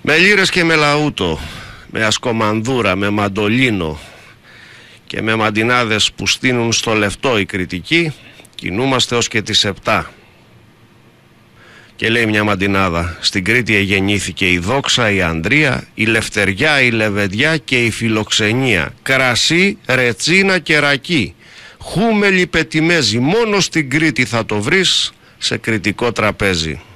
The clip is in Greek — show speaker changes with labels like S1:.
S1: Με λύρες και με λαούτο, με ασκομανδούρα, με μαντολίνο και με μαντινάδες που στείνουν στο λεφτό οι κριτικοί, κινούμαστε ως και τις 7. Και λέει μια μαντινάδα: στην Κρήτη εγεννήθηκε η δόξα, η Ανδρεία, η λευτεριά, η λεβεδιά και η φιλοξενία. Κρασί, ρετσίνα και ρακί. Χούμελι πετιμέζι, μόνο στην Κρήτη θα το βρεις σε κριτικό τραπέζι.